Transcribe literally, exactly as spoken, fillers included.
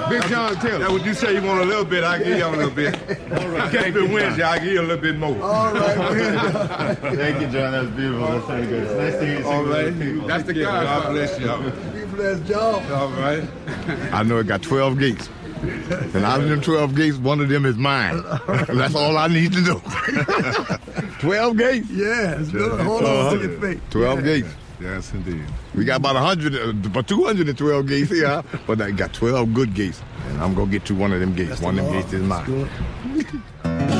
Big John Taylor. Now, when you say you want a little bit, I give you a little bit. All right. Catch me Wednesday, I give you a little bit more. All right, Thank you, John. That's beautiful. That's very good. It's nice to hear you. All right. That's the guy. God bless you. Be blessed, John. All right. I know it got twelve gates. And out of them twelve gates, one of them is mine. That's all I need to know. twelve gates? Yes. Hold on to your feet. twelve yeah. gates. Yes, indeed. We got about one hundred, uh, about two hundred twelve gates here, but I got twelve good gates. And I'm going to get to one of them gates. That's one the of them law. gates is mine.